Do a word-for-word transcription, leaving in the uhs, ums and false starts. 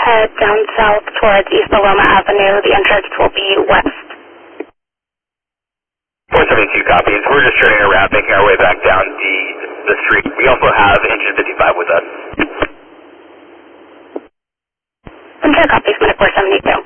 head down south towards East Paloma Avenue. The entrance will be west. four seventy-two copies. We're just turning around, making our way back down the, the street. We also have engine fifty-five with us. Center copies, minute four seventy-two.